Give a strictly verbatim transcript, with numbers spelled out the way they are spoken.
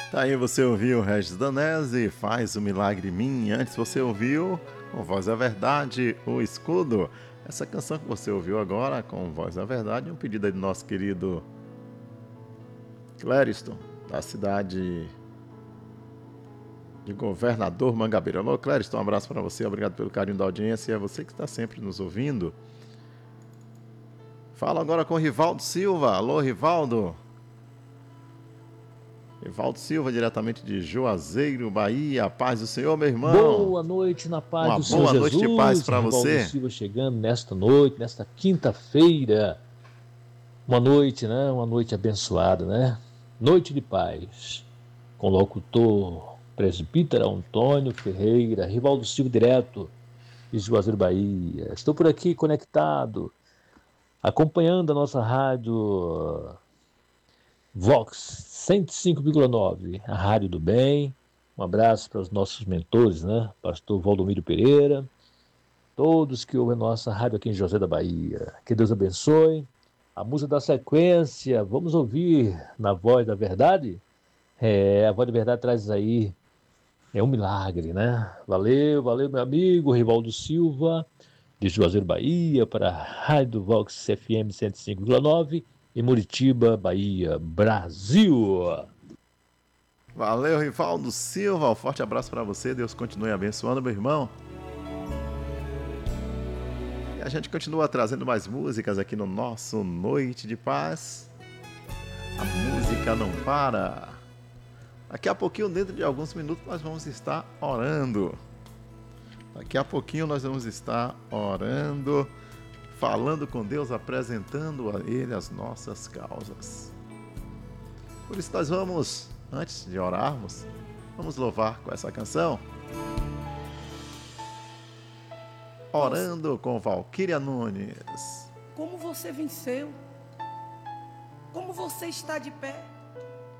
Tá aí, você ouviu Regis Danese, Faz o Milagre em Mim. Antes você ouviu com Voz da Verdade, O Escudo. Essa canção que você ouviu agora com Voz da Verdade, um pedido aí do nosso querido Clériston, da cidade de Governador Mangabeira. Alô, Clériston, um abraço para você, obrigado pelo carinho da audiência, é você que está sempre nos ouvindo. Fala agora com Rivaldo Silva. Alô, Rivaldo. Rivaldo Silva, diretamente de Juazeiro, Bahia. Paz do Senhor, meu irmão. Boa noite na paz Uma do Senhor boa Jesus. noite de paz para Rivaldo você. Silva chegando nesta noite, nesta quinta-feira. Uma noite, né? Uma noite abençoada, né? Noite de paz. Com o locutor presbítero Antônio Ferreira, Rivaldo Silva direto de Juazeiro, Bahia. Estou por aqui conectado, acompanhando a nossa rádio Vox cento e cinco vírgula nove, a Rádio do Bem. Um abraço para os nossos mentores, né? Pastor Valdomiro Pereira, todos que ouvem a nossa rádio aqui em José da Bahia. Que Deus abençoe. A música da sequência, vamos ouvir na Voz da Verdade? É, a Voz da Verdade traz aí, é um milagre, né? Valeu, valeu, meu amigo Rivaldo Silva, de Juazeiro, Bahia, para a Rádio Vox F M cento e cinco vírgula nove, em Muritiba, Bahia, Brasil. Valeu, Rivaldo Silva. Um forte abraço para você. Deus continue abençoando, meu irmão. E a gente continua trazendo mais músicas aqui no nosso Noite de Paz. A música não para. Daqui a pouquinho, dentro de alguns minutos, nós vamos estar orando. Daqui a pouquinho nós vamos estar orando, falando com Deus, apresentando a Ele as nossas causas. Por isso nós vamos, antes de orarmos, vamos louvar com essa canção. Orando com Valquíria Nunes. Como você venceu? Como você está de pé?